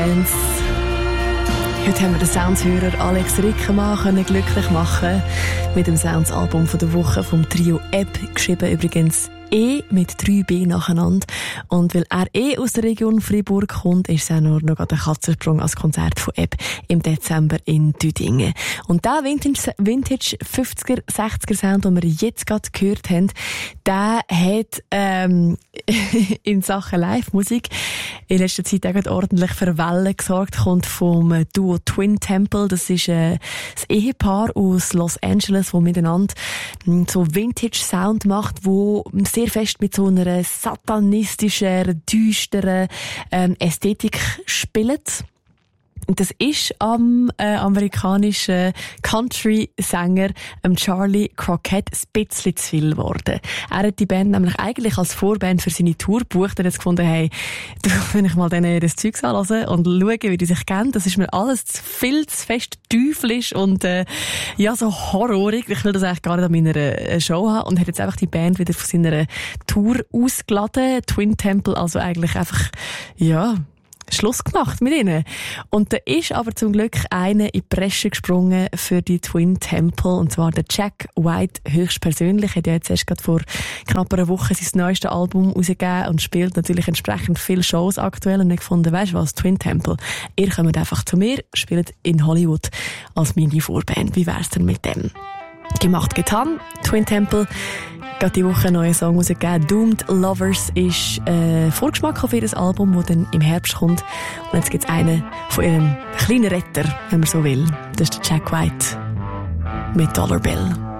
Heute haben wir den Soundshörer Alex Rickenmann glücklich machen mit dem Sounds-Album der Woche vom Trio Ebb, geschrieben übrigens E mit 3B nacheinander. Und weil er aus der Region Fribourg kommt, ist es auch noch ein Katzensprung als Konzert von Ebb im Dezember in Düdingen. Und der Vintage 50er, 60er Sound, den wir jetzt gerade gehört haben, der hat in Sachen Live-Musik in letzter Zeit auch ordentlich für Wellen gesorgt. Kommt vom Duo Twin Temple. Das ist das Ehepaar aus Los Angeles, das miteinander so Vintage-Sound macht, wo sehr fest mit so einer satanistischen, düsteren Ästhetik spielt. Das ist am amerikanischen Country-Sänger Charlie Crockett ein bisschen zu viel geworden. Er hat die Band nämlich eigentlich als Vorband für seine Tour gebucht. Er hat gefunden, hey, wenn ich mal das Zeugs anhöre und schaue, wie die sich kennen, das ist mir alles viel zu fest teuflisch und so horrorig. Ich will das eigentlich gar nicht an meiner Show haben und hat jetzt einfach die Band wieder von seiner Tour ausgeladen. Twin Temple, also eigentlich einfach, Schluss gemacht mit ihnen. Und da ist aber zum Glück einer in die Bresche gesprungen für die Twin Temple, und zwar der Jack White höchstpersönlich. Er hat ja jetzt erst gerade vor knapp einer Woche sein neuestes Album rausgegeben und spielt natürlich entsprechend viele Shows aktuell. Und ich gefunden, weisst du was, Twin Temple, ihr kommt einfach zu mir, spielt in Hollywood als meine Vorband. Wie wär's denn mit dem? Gemacht, getan. Twin Temple gerade die Woche einen neuen Song rausgegeben. Doomed Lovers ist Vorgeschmack auf ihr Album, das dann im Herbst kommt. Und jetzt gibt es einen von ihrem kleinen Retter, wenn man so will. Das ist der Jack White mit Dollar Bill.